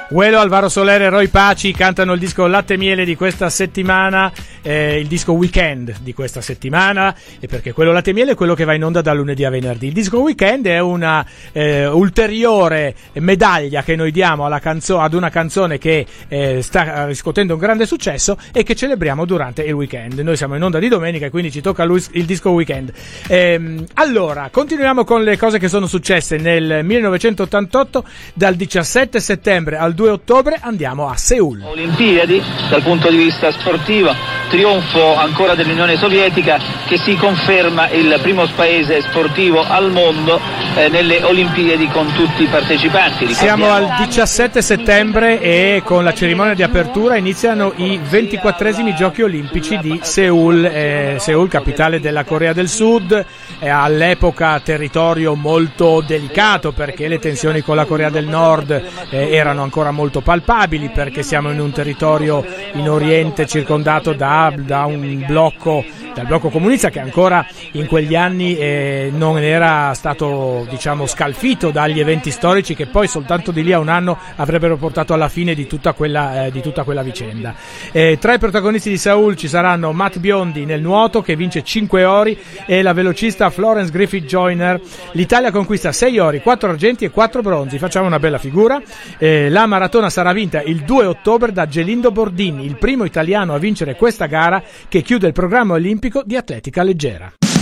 Guelo, Alvaro Soler e Roy Paci cantano il disco Latte e Miele di questa settimana, il disco Weekend di questa settimana, e perché quello Latte e Miele è quello che va in onda da lunedì a venerdì. Il disco Weekend è una ulteriore medaglia che noi diamo ad una canzone che sta riscuotendo un grande successo e che celebriamo durante il weekend. Noi siamo in onda di domenica e quindi ci tocca il disco Weekend. Allora, continuiamo con le cose che sono successe nel 1988. Dal 17 settembre al 2 ottobre andiamo a Seul. Olimpiadi, dal punto di vista sportivo, trionfo ancora dell'Unione Sovietica, che si conferma il primo paese sportivo al mondo nelle Olimpiadi con tutti i partecipanti. Siamo al 17 settembre e con la cerimonia di apertura iniziano i 24esimi Giochi Olimpici di Seul. Seul, capitale della Corea del Sud, all'epoca territorio molto delicato perché le tensioni con la Corea del Nord erano ancora molto palpabili, perché siamo in un territorio in Oriente circondato da un blocco, dal blocco comunista, che ancora in quegli anni non era stato, diciamo, scalfito dagli eventi storici che poi soltanto di lì a un anno avrebbero portato alla fine di tutta quella vicenda. Tra i protagonisti di Seul ci saranno Matt Biondi nel nuoto, che vince 5 ori, e la velocista Florence Griffith Joyner. L'Italia conquista 6 ori, 4 argenti e 4 bronzi. Facciamo una bella figura. La maratona sarà vinta il 2 ottobre da Gelindo Bordini, il primo italiano a vincere questa gara che chiude il programma olimpico di atletica leggera.